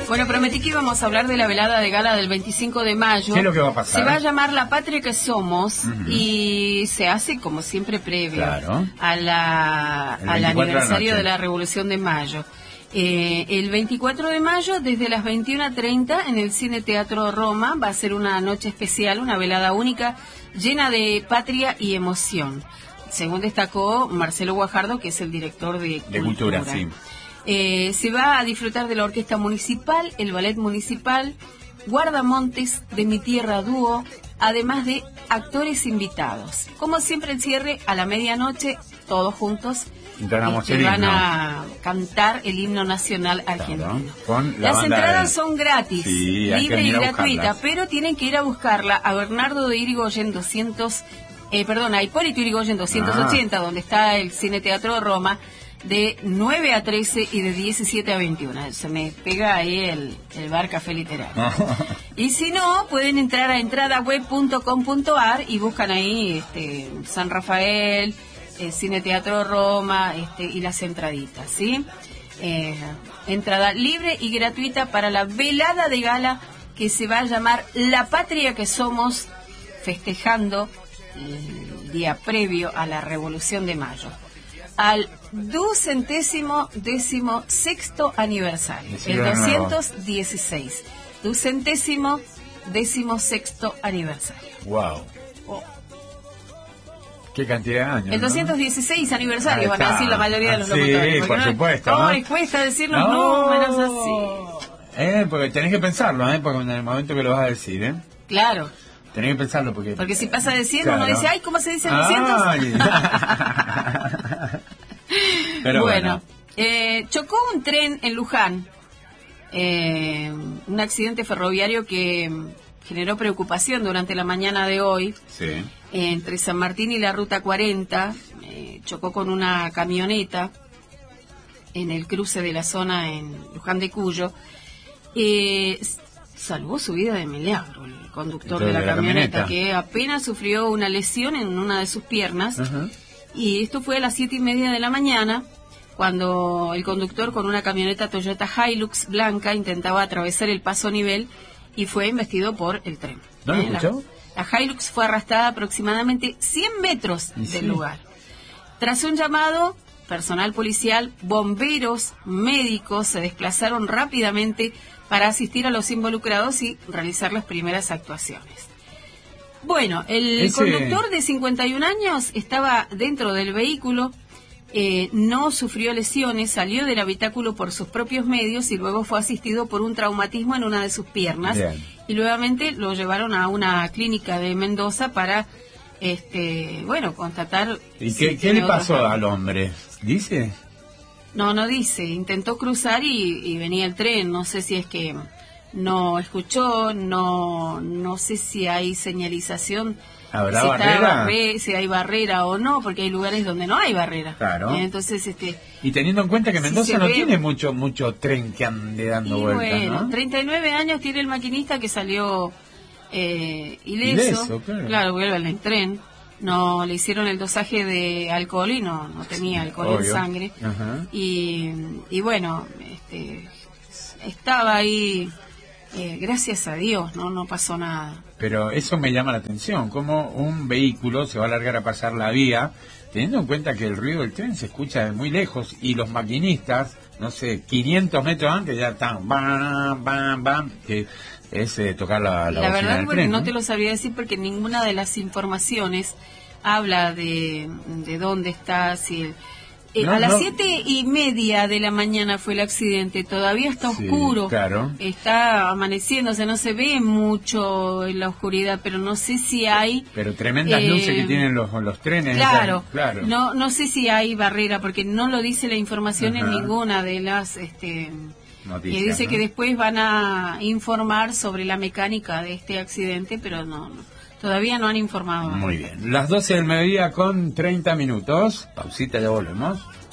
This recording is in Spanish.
Bueno, prometí que íbamos a hablar de la velada de gala del 25 de mayo. ¿Qué es lo que va a pasar? Se va a llamar La Patria que Somos y se hace, como siempre, previo al aniversario de la Revolución de Mayo. El 24 de mayo, desde las 21:30, en el Cine Teatro Roma, va a ser una noche especial, una velada única, llena de patria y emoción. Según destacó Marcelo Guajardo, que es el director de Cultura. Sí. Se va a disfrutar de la Orquesta Municipal, el Ballet Municipal, Guardamontes, De Mi Tierra Dúo, además de actores invitados. Como siempre, el cierre a la medianoche, todos juntos, van a cantar el himno nacional argentino. Las entradas son gratis, libre y gratuita, pero tienen que ir a buscarla a Bernardo de Irigoyen 200, a Hipólito Yrigoyen 280, donde está el Cine Teatro Roma, de 9 a 13 y de 17 a 21. Se me pega ahí el bar Café Literario. Y si no, pueden entrar a entradaweb.com.ar y buscan ahí San Rafael, Cine Teatro Roma y las entraditas, ¿sí? Entrada libre y gratuita para la velada de gala que se va a llamar La Patria que Somos, festejando el día previo a la Revolución de Mayo, al 216º aniversario, el 216, 216º aniversario. Wow. ¿Qué cantidad de años? El 216 aniversario, van a decir la mayoría de los locutores. Sí, por supuesto. ¿no? Cuesta decir los números así. Porque tenés que pensarlo, porque en el momento que lo vas a decir, Claro. Tenés que pensarlo porque si pasa de 100 uno dice, ay, ¿cómo se dice 200? Pero bueno. Chocó un tren en Luján, un accidente ferroviario que generó preocupación durante la mañana de hoy. Sí. Entre San Martín y la Ruta 40, chocó con una camioneta en el cruce de la zona en Luján de Cuyo. Salvó su vida de milagro el conductor de la camioneta, que apenas sufrió una lesión en una de sus piernas. Y esto fue a las 7:30 de la mañana, cuando el conductor con una camioneta Toyota Hilux blanca intentaba atravesar el paso a nivel y fue embestido por el tren. ¿No lo escuchó? La Hilux fue arrastrada aproximadamente 100 metros del lugar. Tras un llamado, personal policial, bomberos, médicos se desplazaron rápidamente para asistir a los involucrados y realizar las primeras actuaciones. Bueno, el conductor de 51 años estaba dentro del vehículo, no sufrió lesiones, salió del habitáculo por sus propios medios y luego fue asistido por un traumatismo en una de sus piernas. Bien. Y nuevamente lo llevaron a una clínica de Mendoza para, constatar... ¿Y qué le pasó al hombre? ¿Dice? No dice. Intentó cruzar y venía el tren. No sé si es que no escuchó, no sé si hay señalización. ¿Habrá barrera? Si hay barrera o no, porque hay lugares donde no hay barrera. Claro. Entonces, y teniendo en cuenta que Mendoza no tiene mucho tren que ande dando vueltas, bueno, ¿no? 39 años tiene el maquinista que salió ileso. Claro, vuelve en el tren. No le hicieron el dosaje de alcohol y no tenía alcohol en sangre. Y bueno, estaba ahí, gracias a Dios, no pasó nada. Pero eso me llama la atención, cómo un vehículo se va a largar a pasar la vía, teniendo en cuenta que el ruido del tren se escucha de muy lejos y los maquinistas, 500 metros antes ya están bam, bam, bam, que es tocar la bocina verdad, del tren, no te lo sabría decir porque ninguna de las informaciones habla de dónde está, si... a las 7:30 de la mañana fue el accidente, todavía está oscuro, claro. Está amaneciendo, no se ve mucho en la oscuridad, pero no sé si hay... Pero tremendas luces que tienen los trenes. Claro. No sé si hay barrera, porque no lo dice la información en ninguna de las... Noticias, que dice que después van a informar sobre la mecánica de este accidente, pero todavía no han informado. Muy bien. Las 12 del mediodía con 30 minutos. Pausita, ya volvemos.